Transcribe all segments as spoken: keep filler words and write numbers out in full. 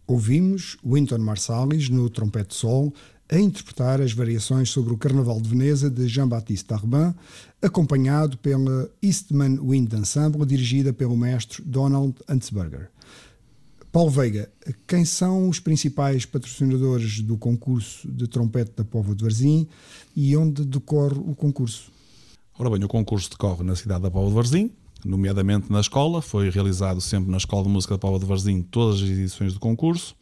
Ouvimos Wynton Marsalis no trompete sol a interpretar as variações sobre o Carnaval de Veneza de Jean-Baptiste Arbin, acompanhado pela Eastman Wind Ensemble, dirigida pelo mestre Donald Ansberger. Paulo Veiga, quem são os principais patrocinadores do concurso de trompete da Póvoa de Varzim e onde decorre o concurso? Ora bem, o concurso decorre na cidade da Póvoa de Varzim, nomeadamente na escola. Foi realizado sempre na Escola de Música da Póvoa de Varzim todas as edições do concurso.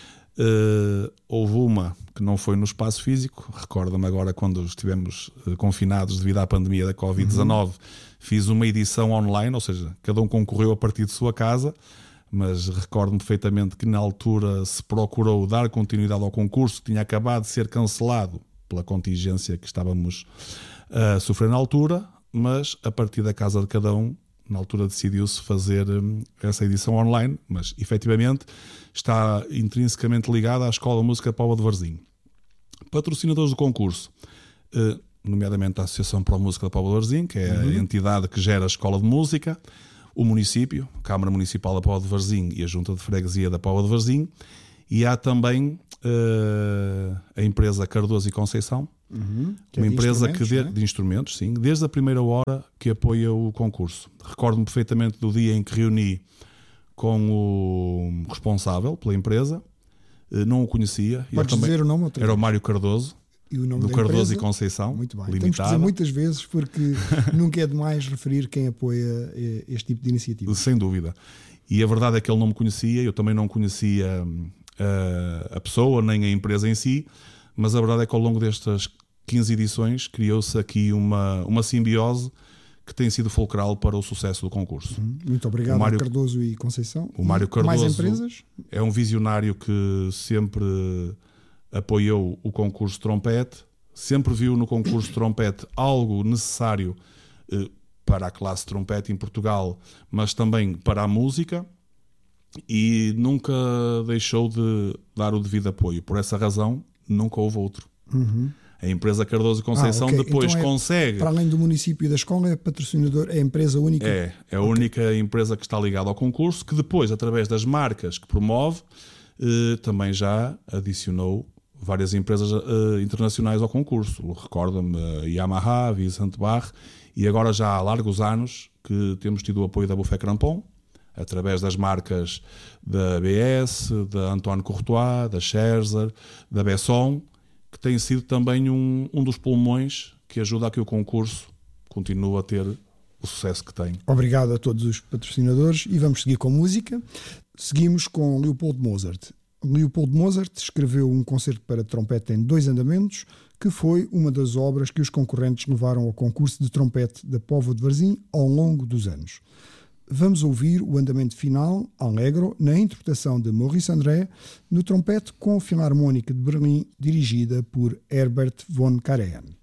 Uh, houve uma que não foi no espaço físico. Recordo-me agora, quando estivemos uh, confinados devido à pandemia da covid dezanove, uhum. Fiz uma edição online, ou seja, cada um concorreu a partir de sua casa, mas recordo-me perfeitamente que na altura se procurou dar continuidade ao concurso, que tinha acabado de ser cancelado pela contingência que estávamos a sofrer na altura, mas a partir da casa de cada um, na altura decidiu-se fazer hum, essa edição online, mas efetivamente está intrinsecamente ligada à Escola de Música da Póvoa de Varzim. Patrocinadores do concurso, eh, nomeadamente a Associação Pro Música da Póvoa de Varzim, que é uhum. a entidade que gera a Escola de Música, o município, a Câmara Municipal da Póvoa de Varzim e a Junta de Freguesia da Póvoa de Varzim, e há também uh, a empresa Cardoso e Conceição, uhum. uma é empresa que de, né? de instrumentos, sim, desde a primeira hora que apoia o concurso. Recordo-me perfeitamente do dia em que reuni com o responsável pela empresa, uh, não o conhecia. Podes também, dizer o nome outra Era vez? o Mário Cardoso. E o nome do da Cardoso empresa? e Conceição, muito bem. limitada. Temos que dizer muitas vezes, porque nunca é demais referir quem apoia este tipo de iniciativa. Sem dúvida. E a verdade é que ele não me conhecia, eu também não conhecia uh, a pessoa nem a empresa em si, mas a verdade é que ao longo destas quinze edições criou-se aqui uma, uma simbiose que tem sido fulcral para o sucesso do concurso. Uhum. Muito obrigado, Mário, Cardoso e Conceição. O Mário Cardoso mais empresas? É um visionário que sempre apoiou o concurso de trompete, sempre viu no concurso de trompete algo necessário eh, para a classe de trompete em Portugal, mas também para a música, e nunca deixou de dar o devido apoio. Por essa razão, nunca houve outro. Uhum. A empresa Cardoso e Conceição ah, okay. depois então é, consegue... Para além do município e da escola, é patrocinador, é a empresa única? É, é a okay. única empresa que está ligada ao concurso, que depois, através das marcas que promove, eh, também já adicionou várias empresas uh, internacionais ao concurso. Recordo-me uh, Yamaha, Vicente Barre, e agora já há largos anos que temos tido o apoio da Buffet Crampon, através das marcas da B S, da Antoine Courtois, da Scherzer, da Besson, que tem sido também um, um dos pulmões que ajuda a que o concurso continue a ter o sucesso que tem. Obrigado a todos os patrocinadores e vamos seguir com música. Seguimos com Leopold Mozart. Leopold Mozart escreveu um concerto para trompete em dois andamentos, que foi uma das obras que os concorrentes levaram ao concurso de trompete da Póvoa de Varzim ao longo dos anos. Vamos ouvir o andamento final, Allegro, na interpretação de Maurice André, no trompete com a Filarmónica de Berlim, dirigida por Herbert von Karajan.